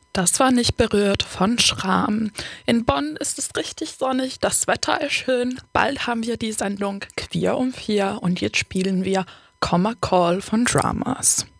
Das war nicht berührt von Schram. In Bonn ist es richtig sonnig, das Wetter ist schön. Bald haben wir die Sendung Queer um 4 und jetzt spielen wir Comma Call von Dramas.